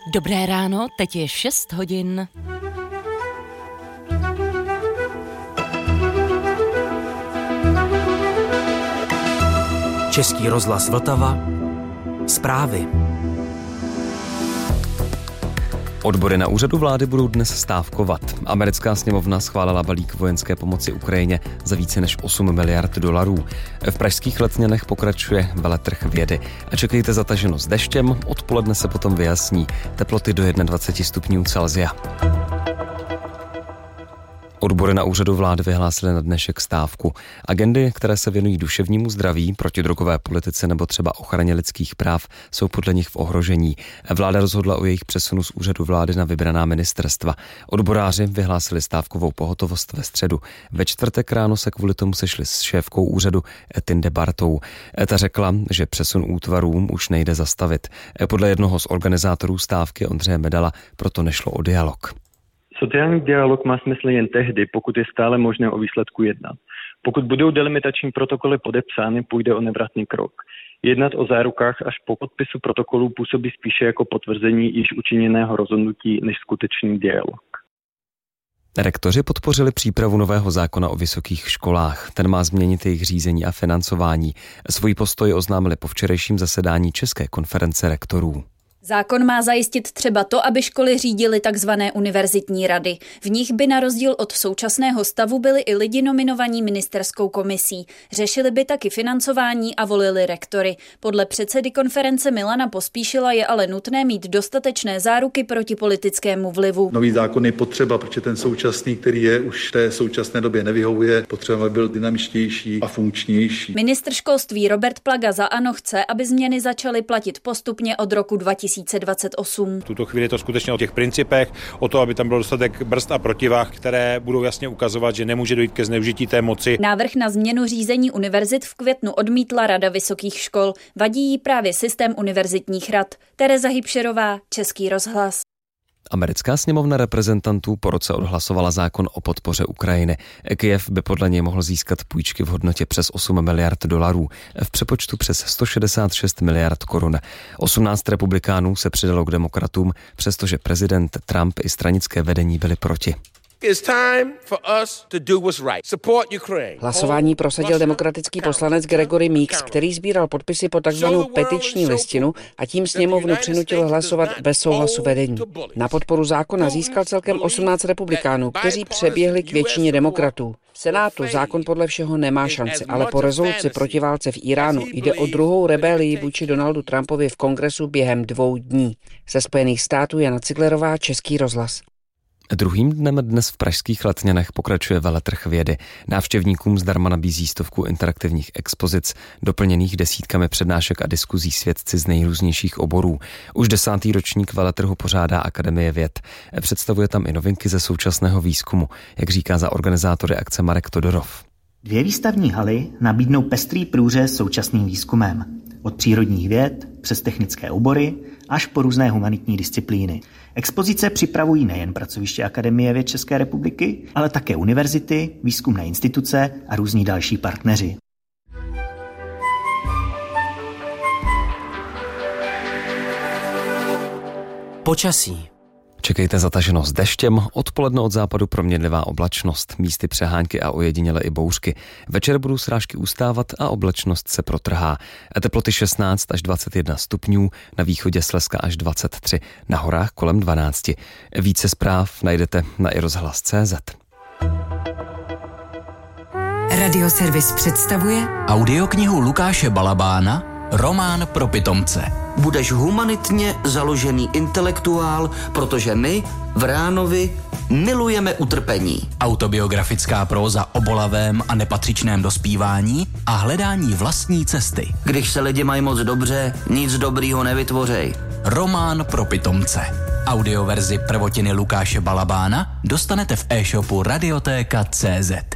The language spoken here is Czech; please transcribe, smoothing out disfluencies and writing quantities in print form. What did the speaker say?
Dobré ráno, teď je 6 hodin. Český rozhlas Vltava. Zprávy. Odbory na úřadu vlády budou dnes stávkovat. Americká sněmovna schválila balík vojenské pomoci Ukrajině za více než 8 miliard dolarů. V pražských Letňanech pokračuje veletrh vědy. A čekejte zataženo s deštěm, odpoledne se potom vyjasní. Teploty do 21 stupňů Celsia. Odbory na úřadu vlády vyhlásily na dnešek stávku. Agendy, které se věnují duševnímu zdraví, protidrogové politice nebo třeba ochraně lidských práv, jsou podle nich v ohrožení. Vláda rozhodla o jejich přesunu z úřadu vlády na vybraná ministerstva. Odboráři vyhlásili stávkovou pohotovost ve středu. Ve čtvrtek ráno se kvůli tomu sešli s šéfkou úřadu Tinde Bartou. Ta řekla, že přesun útvarů už nejde zastavit. Podle jednoho z organizátorů stávky Ondřeje Medala proto nešlo o dialog. Sociální dialog má smysl jen tehdy, pokud je stále možné o výsledku jednat. Pokud budou delimitační protokoly podepsány, půjde o nevratný krok. Jednat o zárukách až po podpisu protokolů působí spíše jako potvrzení již učiněného rozhodnutí než skutečný dialog. Rektoři podpořili přípravu nového zákona o vysokých školách. Ten má změnit jejich řízení a financování. Svůj postoj oznámili po včerejším zasedání České konference rektorů. Zákon má zajistit třeba to, aby školy řídily takzvané univerzitní rady. V nich by na rozdíl od současného stavu byli i lidi nominovaní ministerskou komisí. Řešili by taky financování a volili rektory. Podle předsedy konference Milana Pospíšila je ale nutné mít dostatečné záruky proti politickému vlivu. Nový zákon je potřeba, protože ten současný, který je už v té současné době nevyhovuje, potřeba, aby byl dynamičtější a funkčnější. Ministr školství Robert Plaga za ANO chce, aby změny začaly platit postupně od roku 2028. V tuto chvíli je to skutečně o těch principech, o to, aby tam byl dostatek brzd a protivah, které budou jasně ukazovat, že nemůže dojít ke zneužití té moci. Návrh na změnu řízení univerzit v květnu odmítla Rada vysokých škol. Vadí jí právě systém univerzitních rad. Tereza Hybšerová, Český rozhlas. Americká sněmovna reprezentantů po roce odhlasovala zákon o podpoře Ukrajiny. Kyjev by podle něj mohl získat půjčky v hodnotě přes 8 miliard dolarů, v přepočtu přes 166 miliard korun. 18 republikánů se přidalo k demokratům, přestože prezident Trump i stranické vedení byli proti. Hlasování prosadil demokratický poslanec Gregory Meeks, který sbíral podpisy po takzvanou petiční listinu a tím sněmovnu přinutil hlasovat bez souhlasu vedení. Na podporu zákona získal celkem 18 republikánů, kteří přeběhli k většině demokratů. V Senátu zákon podle všeho nemá šanci, ale po rezoluci proti válce v Iránu jde o druhou rebelii vůči Donaldu Trumpovi v Kongresu během 2 dní. Ze Spojených států Jana Ciglerová, Český rozhlas. Druhým dnem dnes v pražských Letňanech pokračuje veletrh vědy. Návštěvníkům zdarma nabízí stovku interaktivních expozic, doplněných desítkami přednášek a diskuzí s vědci z nejrůznějších oborů. Už 10. ročník veletrhu pořádá Akademie věd. Představuje tam i novinky ze současného výzkumu, jak říká za organizátory akce Marek Todorov. 2 výstavní haly nabídnou pestrý průřez současným výzkumem. Od přírodních věd přes technické obory až po různé humanitní disciplíny. Expozice připravují nejen pracoviště Akademie věd České republiky, ale také univerzity, výzkumné instituce a různí další partneři. Počasí. Čekejte zataženo s deštěm, odpoledne od západu proměnlivá oblačnost, místy přehánky a ojediněle i bouřky. Večer budou srážky ustávat a oblačnost se protrhá. Teploty 16 až 21 stupňů, na východě Slezska až 23, na horách kolem 12. Více zpráv najdete na iRozhlas.cz. Radioservis představuje audioknihu Lukáše Balabána Román pro pitomce. Budeš humanitně založený intelektuál, protože my v Ránovi milujeme utrpení. Autobiografická próza o bolavém a nepatřičném dospívání a hledání vlastní cesty. Když se lidi mají moc dobře, nic dobrýho nevytvořej. Román pro pitomce. Audioverzi prvotiny Lukáše Balabána dostanete v e-shopu Radiotéka.cz.